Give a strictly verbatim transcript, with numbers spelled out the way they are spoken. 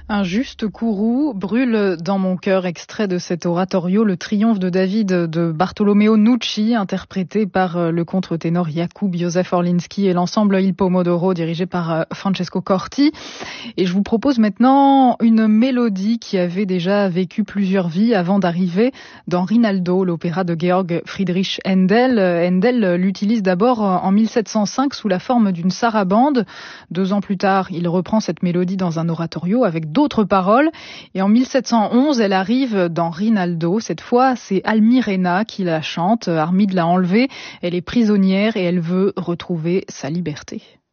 Un juste courroux brûle dans mon cœur, extrait de cet oratorio, le triomphe de David de Bartolomeo Nucci, interprété par le contre-ténor Jakub Józef Orliński et l'ensemble Il Pomodoro, dirigé par Francesco Corti. Et je vous propose maintenant une mélodie qui avait déjà vécu plusieurs vies avant d'arriver dans Rinaldo, l'opéra de Georg Friedrich Händel. Händel l'utilise d'abord en mille sept cent cinq sous la forme d'une sarabande. Deux ans plus tard, il reprend cette mélodie dans un oratorio avec d'autres paroles. Et en mille sept cent onze, elle arrive dans Rinaldo. Cette fois, c'est Almirena qui la chante. Armide l'a enlevée. Elle est prisonnière et elle veut retrouver sa liberté.